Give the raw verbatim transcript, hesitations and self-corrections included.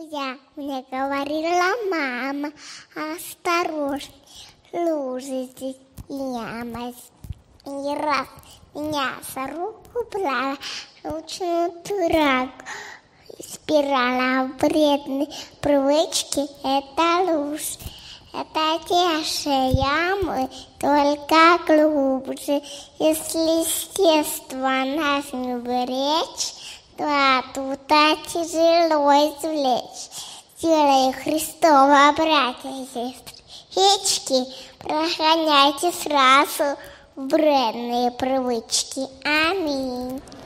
нельзя, мне говорила мама, осторожно, лужи здесь яма. И раз меня за руку брала, научную дурак, спирала вредной привычки, это лужа. Это те же ямы, только глубже. Если естество нас не беречь, то оттуда тяжело извлечь. Делай Христова, братья и сестры, речки, прогоняйте сразу вредные привычки. Аминь.